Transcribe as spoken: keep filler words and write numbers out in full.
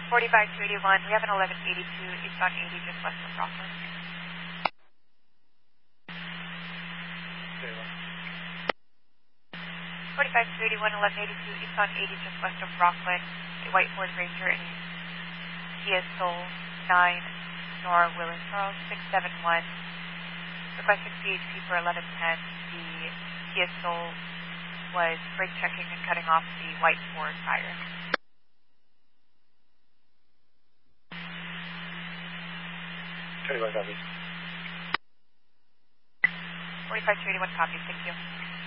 forty-five two eighty-one, we have an eleven eighty-two, eastbound eighty, just west of Rockland. forty-five two eighty-one, eleven eighty-two, eastbound eighty, just west of Rockland. A white Ford Ranger and Kia Soul nine, Nora Willing Charles six seven one. Requesting C H P for eleven ten. The Kia Soul was brake checking and cutting off the white Ford tire. twenty-one copy. forty-five two eighty-one copy, thank you.